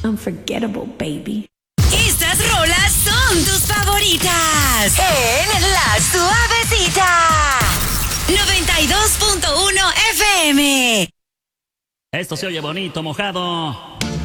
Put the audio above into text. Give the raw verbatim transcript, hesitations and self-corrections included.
Unforgettable, baby. Estas rolas son tus favoritas en La Suavecita noventa y dos punto uno F M. Esto se oye bonito, mojado.